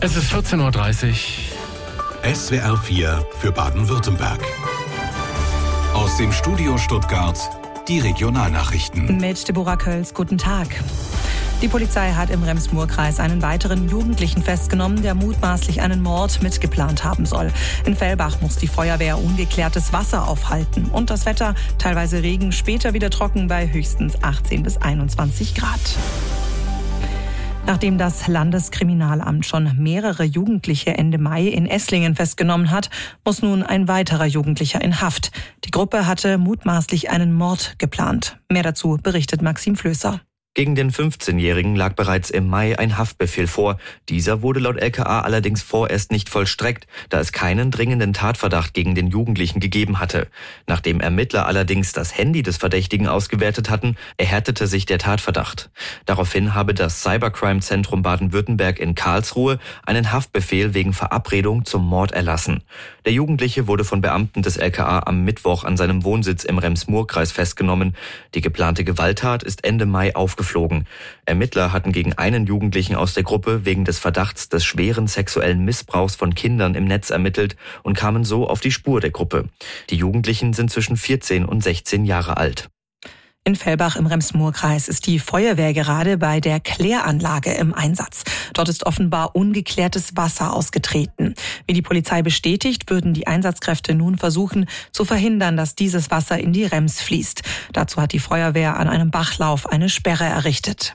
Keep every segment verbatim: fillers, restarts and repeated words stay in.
Es ist vierzehn Uhr dreißig. S W R vier für Baden-Württemberg. Aus dem Studio Stuttgart die Regionalnachrichten. Mit Deborah Kölz, guten Tag. Die Polizei hat im Rems-Murr-Kreis einen weiteren Jugendlichen festgenommen, der mutmaßlich einen Mord mitgeplant haben soll. In Fellbach muss die Feuerwehr ungeklärtes Wasser aufhalten. Und das Wetter, teilweise Regen, später wieder trocken bei höchstens achtzehn bis einundzwanzig Grad. Nachdem das Landeskriminalamt schon mehrere Jugendliche Ende Mai in Esslingen festgenommen hat, muss nun ein weiterer Jugendlicher in Haft. Die Gruppe hatte mutmaßlich einen Mord geplant. Mehr dazu berichtet Maxim Flößer. Gegen den fünfzehnjährigen lag bereits im Mai ein Haftbefehl vor. Dieser wurde laut L K A allerdings vorerst nicht vollstreckt, da es keinen dringenden Tatverdacht gegen den Jugendlichen gegeben hatte. Nachdem Ermittler allerdings das Handy des Verdächtigen ausgewertet hatten, erhärtete sich der Tatverdacht. Daraufhin habe das Cybercrime-Zentrum Baden-Württemberg in Karlsruhe einen Haftbefehl wegen Verabredung zum Mord erlassen. Der Jugendliche wurde von Beamten des L K A am Mittwoch an seinem Wohnsitz im Rems-Murr-Kreis festgenommen. Die geplante Gewalttat ist Ende Mai aufgeflogen. Geflogen. Ermittler hatten gegen einen Jugendlichen aus der Gruppe wegen des Verdachts des schweren sexuellen Missbrauchs von Kindern im Netz ermittelt und kamen so auf die Spur der Gruppe. Die Jugendlichen sind zwischen vierzehn und sechzehn Jahre alt. In Fellbach im Rems-Murr-Kreis ist die Feuerwehr gerade bei der Kläranlage im Einsatz. Dort ist offenbar ungeklärtes Wasser ausgetreten. Wie die Polizei bestätigt, würden die Einsatzkräfte nun versuchen, zu verhindern, dass dieses Wasser in die Rems fließt. Dazu hat die Feuerwehr an einem Bachlauf eine Sperre errichtet.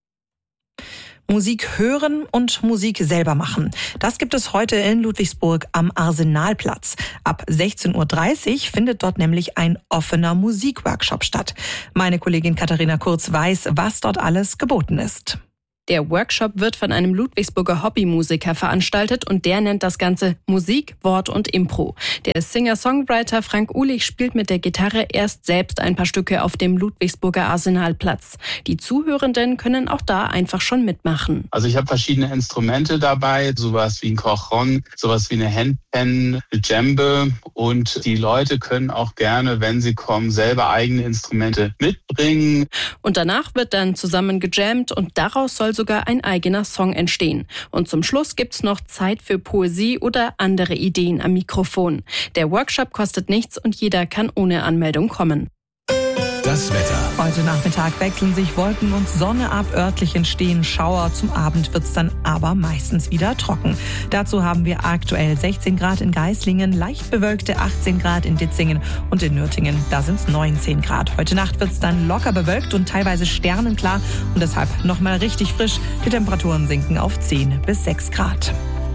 Musik hören und Musik selber machen. Das gibt es heute in Ludwigsburg am Arsenalplatz. Ab sechzehn Uhr dreißig findet dort nämlich ein offener Musikworkshop statt. Meine Kollegin Katharina Kurz weiß, was dort alles geboten ist. Der Workshop wird von einem Ludwigsburger Hobbymusiker veranstaltet und der nennt das Ganze Musik, Wort und Impro. Der Singer-Songwriter Frank Uhlich spielt mit der Gitarre erst selbst ein paar Stücke auf dem Ludwigsburger Arsenalplatz. Die Zuhörenden können auch da einfach schon mitmachen. Also ich habe verschiedene Instrumente dabei, sowas wie ein Cajon, sowas wie eine Handpan, eine Djembe und die Leute können auch gerne, wenn sie kommen, selber eigene Instrumente mitbringen. Und danach wird dann zusammen gejammt und daraus soll sogar ein eigener Song entstehen. Und zum Schluss gibt's noch Zeit für Poesie oder andere Ideen am Mikrofon. Der Workshop kostet nichts und jeder kann ohne Anmeldung kommen. Das Wetter. Heute Nachmittag wechseln sich Wolken und Sonne ab. Örtlich entstehen Schauer. Zum Abend wird's dann aber meistens wieder trocken. Dazu haben wir aktuell sechzehn Grad in Geislingen, leicht bewölkte achtzehn Grad in Ditzingen und in Nürtingen, da sind's neunzehn Grad. Heute Nacht wird's dann locker bewölkt und teilweise sternenklar und deshalb nochmal richtig frisch. Die Temperaturen sinken auf zehn bis sechs Grad.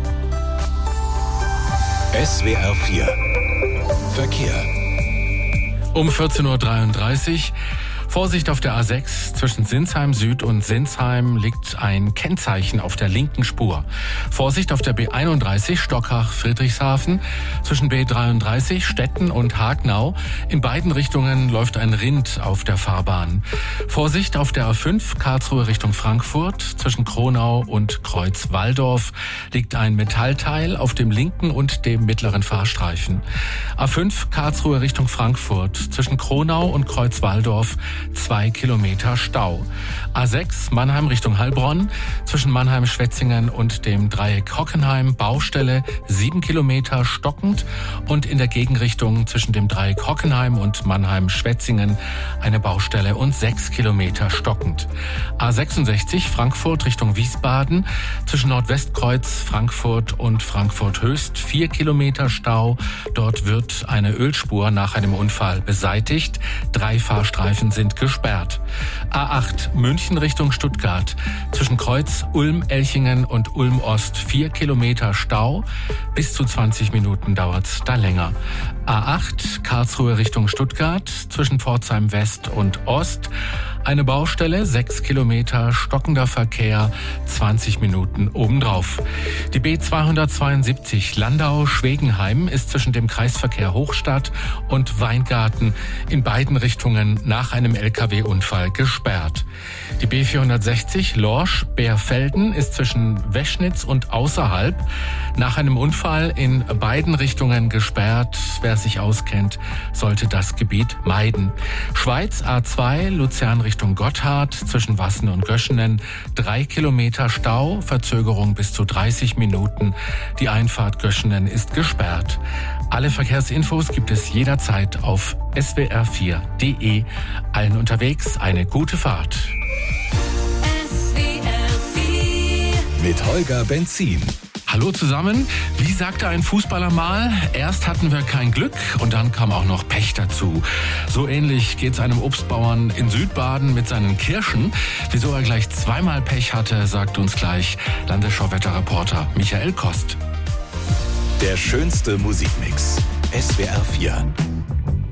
S W R vier Verkehr. Um vierzehn Uhr dreiunddreißig. Vorsicht auf der A sechs. Zwischen Sinsheim Süd und Sinsheim liegt ein Kennzeichen auf der linken Spur. Vorsicht auf der B einunddreißig Stockach-Friedrichshafen. Zwischen B dreiunddreißig Stetten und Hagnau. In beiden Richtungen läuft ein Rind auf der Fahrbahn. Vorsicht auf der A fünf Karlsruhe Richtung Frankfurt. Zwischen Kronau und Kreuz-Walldorf liegt ein Metallteil auf dem linken und dem mittleren Fahrstreifen. A fünf Karlsruhe Richtung Frankfurt. Zwischen Kronau und Kreuz-Walldorf zwei Kilometer Stau. A sechs Mannheim Richtung Heilbronn. Zwischen Mannheim-Schwetzingen und dem Dreieck Hockenheim Baustelle sieben Kilometer stockend und in der Gegenrichtung zwischen dem Dreieck Hockenheim und Mannheim-Schwetzingen eine Baustelle und sechs Kilometer stockend. A sechsundsechzig Frankfurt Richtung Wiesbaden. Zwischen Nordwestkreuz Frankfurt und Frankfurt-Höchst vier Kilometer Stau. Dort wird eine Ölspur nach einem Unfall beseitigt. Drei Fahrstreifen sind gesperrt. A acht München Richtung Stuttgart. Zwischen Kreuz Ulm-Elchingen und Ulm-Ost vier Kilometer Stau. Bis zu zwanzig Minuten dauert's da länger. A acht Karlsruhe Richtung Stuttgart. Zwischen Pforzheim West und Ost eine Baustelle, sechs Kilometer stockender Verkehr, zwanzig Minuten obendrauf. Die B zweihundertzweiundsiebzig Landau-Schwegenheim ist zwischen dem Kreisverkehr Hochstadt und Weingarten in beiden Richtungen nach einem L K W-Unfall gesperrt. Die B vierhundertsechzig Lorsch-Beerfelden ist zwischen Weschnitz und außerhalb nach einem Unfall in beiden Richtungen gesperrt. Wer sich auskennt, sollte das Gebiet meiden. Schweiz A zwei Luzern Richtung Richtung Gotthard zwischen Wassen und Göschenen. Drei Kilometer Stau, Verzögerung bis zu dreißig Minuten. Die Einfahrt Göschenen ist gesperrt. Alle Verkehrsinfos gibt es jederzeit auf s w r vier punkt d e. Allen unterwegs eine gute Fahrt. S W R vier mit Holger Benzin. Hallo zusammen. Wie sagte ein Fußballer mal, erst hatten wir kein Glück und dann kam auch noch Pech dazu. So ähnlich geht's einem Obstbauern in Südbaden mit seinen Kirschen. Wieso er gleich zweimal Pech hatte, sagt uns gleich Landesschauwetterreporter Michael Kost. Der schönste Musikmix. S W R vier.